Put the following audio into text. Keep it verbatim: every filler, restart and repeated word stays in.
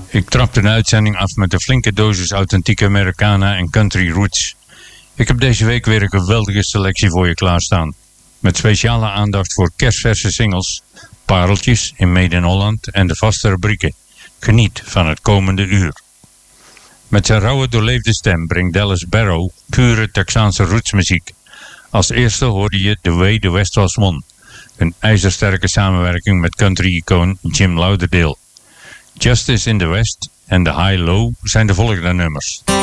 Ik trapte de uitzending af met een flinke dosis authentieke Americana en country roots. Ik heb deze week weer een geweldige selectie voor je klaarstaan. Met speciale aandacht voor kerstverse singles, pareltjes in Made in Holland en de vaste rubrieken. Geniet van het komende uur. Met zijn rauwe doorleefde stem brengt Dallas Barrow pure Texaanse rootsmuziek. Als eerste hoorde je The Way the West Was Won, een ijzersterke samenwerking met country-icoon Jim Lauderdale. Justice in the West en The High Low zijn de volgende nummers.